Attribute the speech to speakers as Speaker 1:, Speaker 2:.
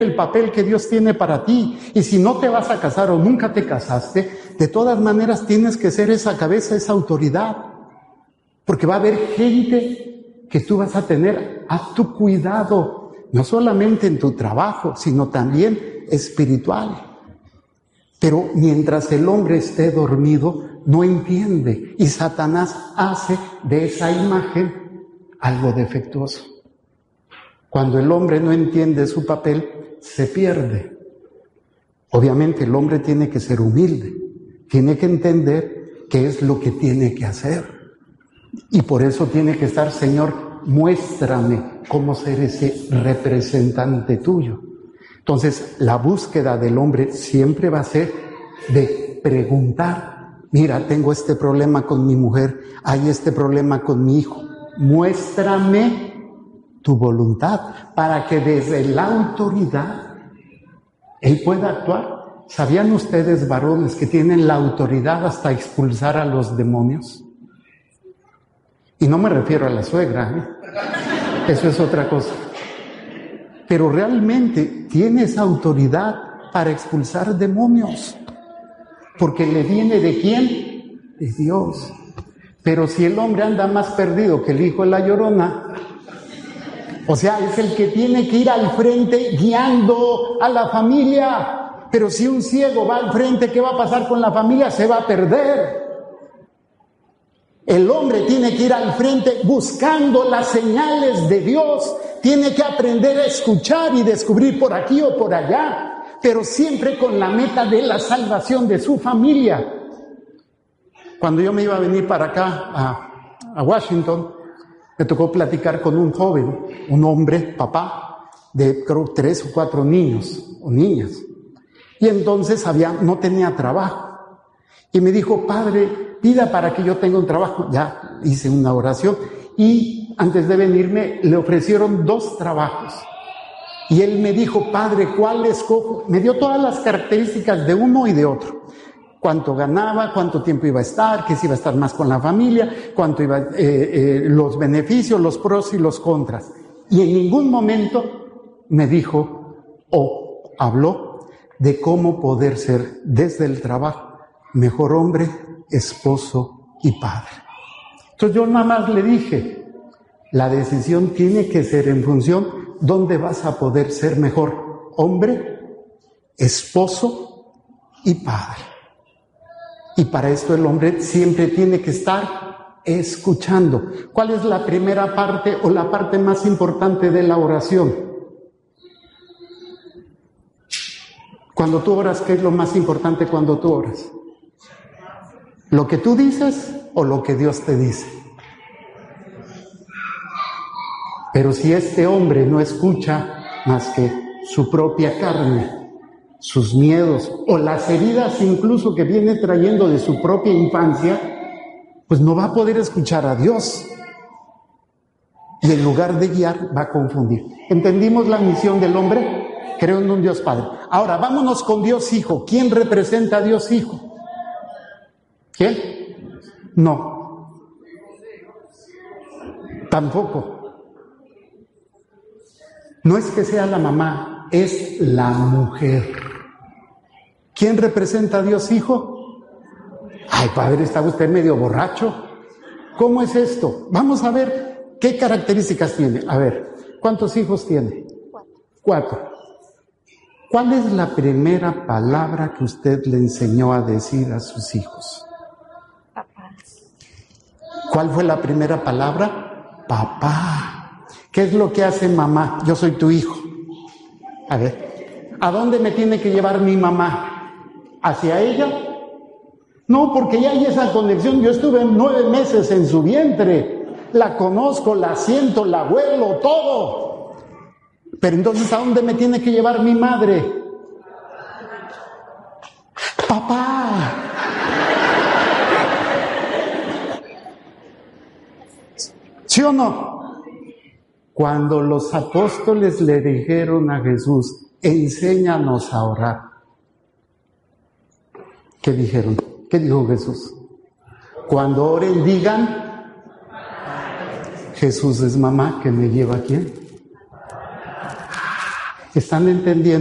Speaker 1: el papel que Dios tiene para ti. Y si no te vas a casar o nunca te casaste, de todas maneras tienes que ser esa cabeza, esa autoridad. Porque va a haber gente que tú vas a tener a tu cuidado, no solamente en tu trabajo, sino también espiritual. Pero mientras el hombre esté dormido, no entiende. Y Satanás hace de esa imagen algo defectuoso. Cuando el hombre no entiende su papel, se pierde. Obviamente el hombre tiene que ser humilde. Tiene que entender qué es lo que tiene que hacer. Y por eso tiene que estar, Señor, muéstrame cómo ser ese representante tuyo. Entonces, la búsqueda del hombre siempre va a ser de preguntar. Mira, tengo este problema con mi mujer, hay este problema con mi hijo. Muéstrame tu voluntad para que desde la autoridad él pueda actuar. ¿Sabían ustedes, varones, que tienen la autoridad hasta expulsar a los demonios? Y no me refiero a la suegra, Eso es otra cosa. Pero realmente tiene esa autoridad para expulsar demonios. Porque le viene ¿de quién? De Dios. Pero si el hombre anda más perdido que el hijo de la Llorona, o sea, es el que tiene que ir al frente guiando a la familia. Pero si un ciego va al frente, ¿qué va a pasar con la familia? Se va a perder. El hombre tiene que ir al frente buscando las señales de Dios. Tiene que aprender a escuchar y descubrir por aquí o por allá, pero siempre con la meta de la salvación de su familia. Cuando yo me iba a venir para acá, a Washington, me tocó platicar con un joven, un hombre, papá, de creo 3 o 4 niños o niñas. Y entonces no tenía trabajo. Y me dijo, padre, pida para que yo tenga un trabajo. Ya hice una oración. Y antes de venirme, le ofrecieron 2 trabajos. Y él me dijo, padre, ¿cuál escojo? Me dio todas las características de uno y de otro. Cuánto ganaba, cuánto tiempo iba a estar, que si iba a estar más con la familia, cuánto iba, los beneficios, los pros y los contras. Y en ningún momento me dijo o habló de cómo poder ser desde el trabajo mejor hombre, esposo y padre. Entonces yo nada más le dije, la decisión tiene que ser en función dónde vas a poder ser mejor hombre, esposo y padre. Y para esto el hombre siempre tiene que estar escuchando. ¿Cuál es la primera parte o la parte más importante de la oración? Cuando tú oras, ¿qué es lo más importante cuando tú oras? ¿Lo que tú dices o lo que Dios te dice? Pero si este hombre no escucha más que su propia carne, sus miedos o las heridas incluso que viene trayendo de su propia infancia, pues no va a poder escuchar a Dios. Y en lugar de guiar, va a confundir. ¿Entendimos la misión del hombre? Creo en un Dios Padre. Ahora, vámonos con Dios Hijo. ¿Quién representa a Dios Hijo? ¿Quién? No. Tampoco. No es que sea la mamá, es la mujer. ¿Quién representa a Dios Hijo? Ay, padre, ¿está usted medio borracho? ¿Cómo es esto? Vamos a ver qué características tiene. A ver, ¿cuántos hijos tiene? 4. ¿Cuál es la primera palabra que usted le enseñó a decir a sus hijos?
Speaker 2: Papá.
Speaker 1: ¿Cuál fue la primera palabra? Papá. ¿Qué es lo que hace mamá? Yo soy tu hijo. A ver, ¿a dónde me tiene que llevar mi mamá? ¿Hacia ella? No, porque ya hay esa conexión. Yo estuve 9 meses en su vientre. La conozco, la siento, la huelo, todo. Pero entonces, ¿a dónde me tiene que llevar mi madre? Papá. ¿Sí o no? Cuando los apóstoles le dijeron a Jesús, enséñanos a orar, ¿qué dijeron? ¿Qué dijo Jesús? Cuando oren, digan, Jesús es mamá, que me lleva a quién. están entendiendo